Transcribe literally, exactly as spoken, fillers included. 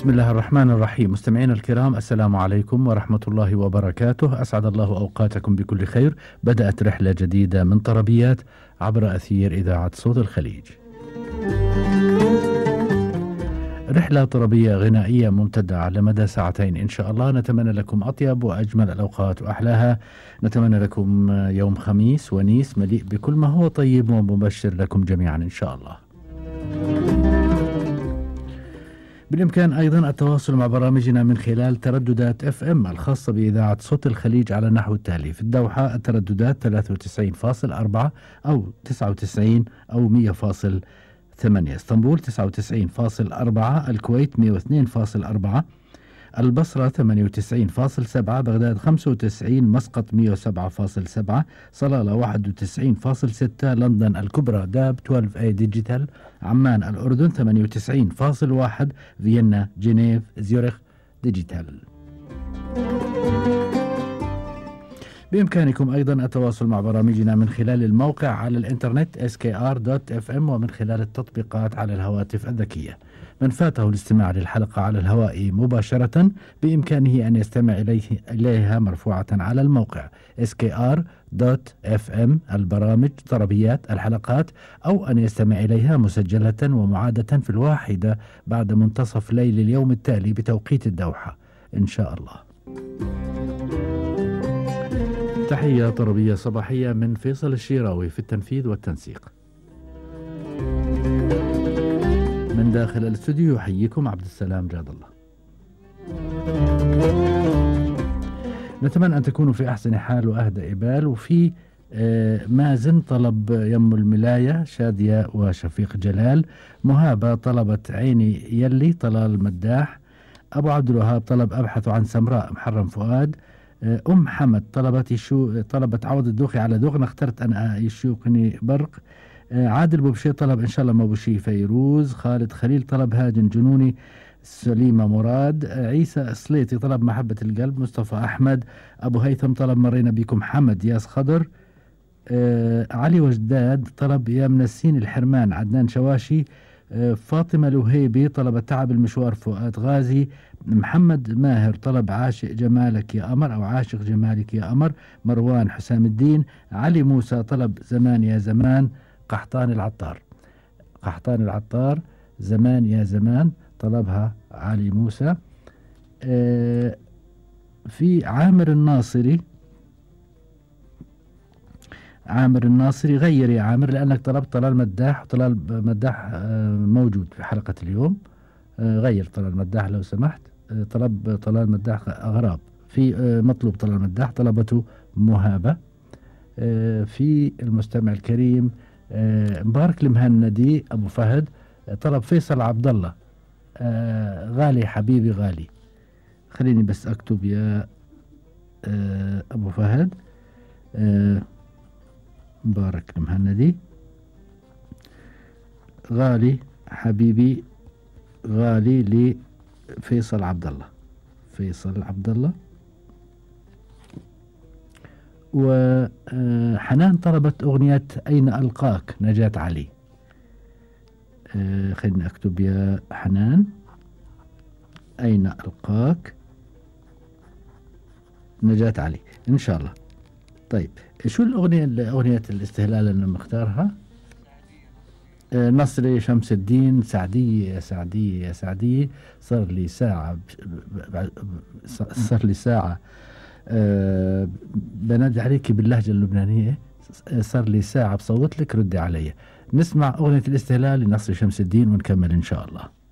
بسم الله الرحمن الرحيم. مستمعينا الكرام، السلام عليكم ورحمة الله وبركاته. أسعد الله أوقاتكم بكل خير. بدأت رحلة جديدة من طربيات عبر أثير إذاعة صوت الخليج. رحلة طربية غنائية ممتدة على مدى ساعتين إن شاء الله. نتمنى لكم أطيب وأجمل الأوقات وأحلاها. نتمنى لكم يوم خميس ونيس مليء بكل ما هو طيب ومبشر لكم جميعا إن شاء الله. بالإمكان أيضا التواصل مع برامجنا من خلال ترددات اف ام الخاصة بإذاعة صوت الخليج على النحو التالي: في الدوحة الترددات ثلاثة وتسعين فاصلة أربعة أو تسعة وتسعين أو مئة فاصلة ثمانية، اسطنبول تسعة وتسعين فاصلة أربعة، الكويت مئة واثنين فاصلة أربعة، البصرة ثمانية وتسعين فاصلة سبعة، بغداد خمسة وتسعين، مسقط مئة وسبعة فاصلة سبعة، صلالة واحد وتسعين فاصلة ستة، لندن الكبرى داب اثناشر اي ديجيتال، عمان الأردن ثمانية وتسعين فاصلة واحد، فيينا جنيف زيورخ ديجيتال. بإمكانكم أيضا التواصل مع برامجنا من خلال الموقع على الإنترنت إس كي آر دوت إف إم ومن خلال التطبيقات على الهواتف الذكية. من فاته الاستماع للحلقة على الهواء مباشرة بإمكانه أن يستمع إليه إليها مرفوعة على الموقع إس كي آر دوت إف إم البرامج طربيات الحلقات، أو أن يستمع إليها مسجلة ومعادة في الواحدة بعد منتصف ليل اليوم التالي بتوقيت الدوحة إن شاء الله. تحية طربية صباحية من فيصل الشيراوي في التنفيذ والتنسيق. من داخل الاستوديو يحييكم عبد السلام جاد الله. نتمنى أن تكونوا في أحسن حال وأهدى إبال. وفي آه مازن طلب يم الملاية، شادية وشفيق جلال، مهابة طلبت عيني يلي، طلال مداح، أبو عبد الوهاب طلب أبحث عن سمراء، محرم فؤاد، أم حمد طلبت يشو طلبت عوض الدوخي على دوغنا، اخترت أنا يشوقني برق، عادل بوبشي طلب إن شاء الله ما بوشي فيروز، خالد خليل طلب هاجن جنوني، سليمة مراد، عيسى سليتي طلب محبة القلب، مصطفى أحمد، أبو هيثم طلب مرينا بكم، حمد ياس خضر، آه علي وجداد طلب يا منسين الحرمان، عدنان شواشي، آه فاطمة لوهيبي طلب تعب المشوار، فؤاد غازي، محمد ماهر طلب عاشق جمالك يا أمر أو عاشق جمالك يا أمر، مروان حسام الدين، علي موسى طلب زمان يا زمان، قحطان العطار قحطان العطار زمان يا زمان طلبها علي موسى. آه في عامر الناصري عامر الناصري غير يا عامر لأنك طلبت طلال مداح، وطلال مداح آه موجود في حلقة اليوم، آه غير طلال مداح لو سمحت. آه طلب طلال مداح أغراب، في آه مطلوب طلال مداح طلبته مهابة. آه في المستمع الكريم آه مبارك المهندي أبو فهد آه طلب فيصل عبد الله، آه غالي حبيبي غالي. خليني بس أكتب يا آه أبو فهد. آه مبارك المهندي غالي حبيبي غالي لفيصل عبد الله فيصل عبد الله. وحنان طلبت أغنية أين ألقاك نجاة علي. أه خليني أكتب يا حنان أين ألقاك نجاة علي إن شاء الله. طيب شو الأغنية أغنية الاستهلال اللي مختارها؟ أه نصري شمس الدين سعدية يا سعدية يا سعدية. صار لي ساعة صار لي ساعة أه بنادي عليك باللهجة اللبنانية، صار لي ساعة بصوت لك ردي علي. نسمع أغنية الاستهلال لنصر شمس الدين ونكمل إن شاء الله.